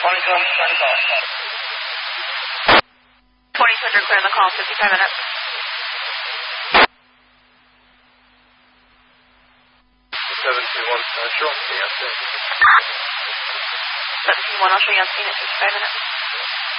2200, clear the call, 55 minutes. 721 Central, CSC. 721, I'll show you on scene at 55 minutes.